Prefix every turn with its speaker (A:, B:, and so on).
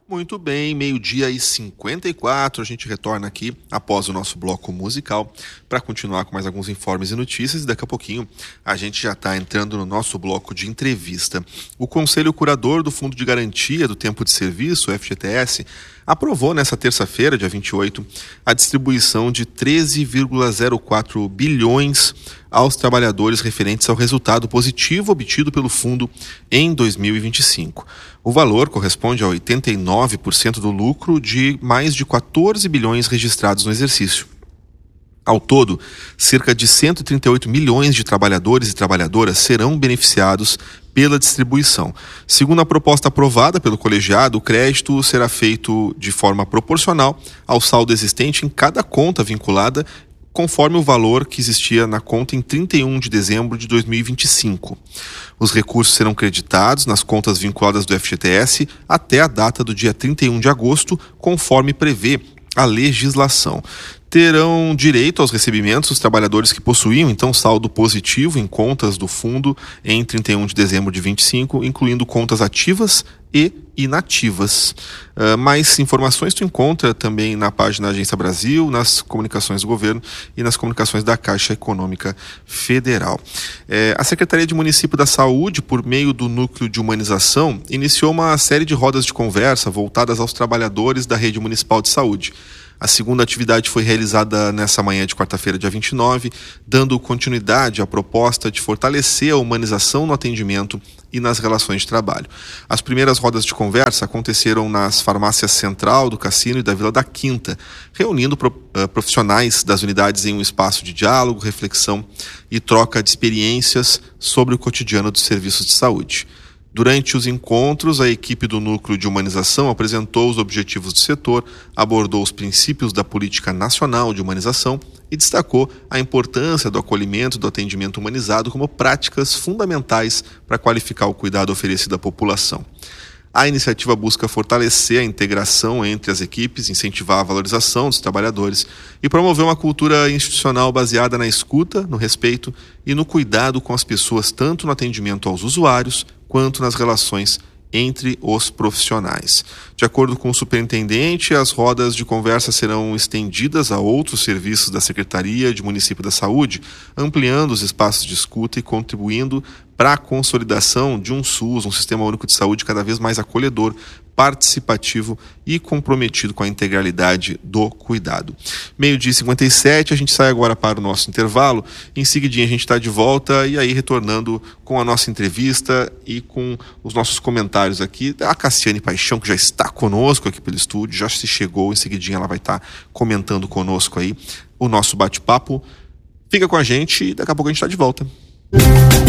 A: Muito bem, 12h54, a gente retorna aqui após o nosso bloco musical para continuar com mais alguns informes e notícias, e daqui a pouquinho a gente já está entrando no nosso bloco de entrevista. O Conselho Curador do Fundo de Garantia do Tempo de Serviço, o FGTS, aprovou nesta terça-feira, dia 28, a distribuição de 13,04 bilhões aos trabalhadores referentes ao resultado positivo obtido pelo fundo em 2025. O valor corresponde a 89% do lucro de mais de 14 bilhões registrados no exercício. Ao todo, cerca de 138 milhões de trabalhadores e trabalhadoras serão beneficiados pela distribuição. Segundo a proposta aprovada pelo colegiado, o crédito será feito de forma proporcional ao saldo existente em cada conta vinculada, conforme o valor que existia na conta em 31 de dezembro de 2025. Os recursos serão creditados nas contas vinculadas do FGTS até a data do dia 31 de agosto, conforme prevê a legislação. Terão direito aos recebimentos os trabalhadores que possuíam, então, saldo positivo em contas do fundo em 31 de dezembro de 2025, incluindo contas ativas e inativas. Mais informações tu encontra também na página da Agência Brasil, nas comunicações do governo e nas comunicações da Caixa Econômica Federal. A Secretaria de Município da Saúde, por meio do Núcleo de Humanização, iniciou uma série de rodas de conversa voltadas aos trabalhadores da rede municipal de saúde. A segunda atividade foi realizada nessa manhã de quarta-feira, dia 29, dando continuidade à proposta de fortalecer a humanização no atendimento e nas relações de trabalho. As primeiras rodas de conversa aconteceram nas farmácias Central, do Cassino e da Vila da Quinta, reunindo profissionais das unidades em um espaço de diálogo, reflexão e troca de experiências sobre o cotidiano dos serviços de saúde. Durante os encontros, a equipe do Núcleo de Humanização apresentou os objetivos do setor, abordou os princípios da Política Nacional de Humanização e destacou a importância do acolhimento e do atendimento humanizado como práticas fundamentais para qualificar o cuidado oferecido à população. A iniciativa busca fortalecer a integração entre as equipes, incentivar a valorização dos trabalhadores e promover uma cultura institucional baseada na escuta, no respeito e no cuidado com as pessoas, tanto no atendimento aos usuários quanto nas relações entre os profissionais. De acordo com o superintendente, as rodas de conversa serão estendidas a outros serviços da Secretaria de Município da Saúde, ampliando os espaços de escuta e contribuindo para a consolidação de um SUS, um Sistema Único de Saúde cada vez mais acolhedor, participativo e comprometido com a integralidade do cuidado. 12h57, a gente sai agora para o nosso intervalo. Em seguidinha a gente está de volta e aí retornando com a nossa entrevista e com os nossos comentários aqui. A Cassiane Paixão, que já está conosco aqui pelo estúdio, já se chegou, em seguidinha ela vai estar comentando conosco aí o nosso bate-papo. Fica com a gente e daqui a pouco a gente está de volta.